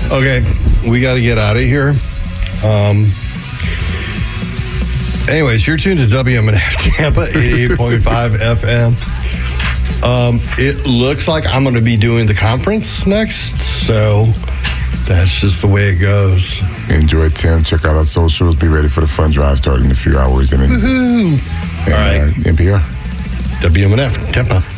Okay, we got to get out of here. Anyways, you're tuned to WMNF Tampa 88.5 FM. It looks like I'm going to be doing the conference next, so that's just the way it goes. Enjoy it, Tim. Check out our socials. Be ready for the fun drive starting in a few hours. And Woohoo! All right. NPR. WMNF Tampa.